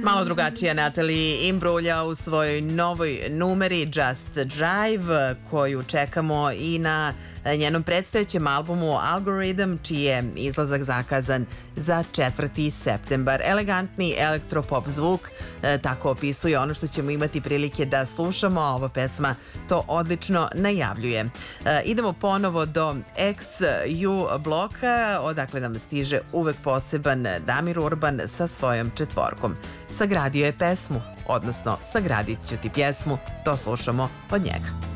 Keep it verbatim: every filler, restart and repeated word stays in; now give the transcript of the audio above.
Malo drugačija Natalie Imbruglia u svojoj novoj numeri Just Drive, koju čekamo i na njenom predstojećem albumu Algorithm, čiji je izlazak zakazan za četvrti septembar. Elegantni elektropop zvuk, tako opisuje ono što ćemo imati prilike da slušamo, a ova pesma to odlično najavljuje. Idemo ponovo do X U bloka, odakle nam stiže uvek poseban Damir Urban sa svojom četvorkom. Sagradio je pesmu, odnosno sagradit ću ti pjesmu, to slušamo od njega.